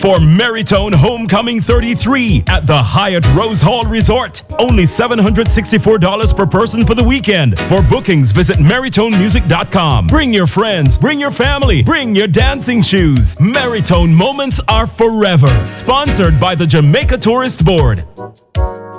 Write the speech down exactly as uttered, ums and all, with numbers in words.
for Maritone Homecoming thirty-three at the Hyatt Rose Hall Resort. Only seven hundred sixty-four dollars per person for the weekend. For bookings, visit maritone music dot com. Bring your friends, bring your family, bring your dancing shoes. Maritone moments are forever. Sponsored by the Jamaica Tourist Board.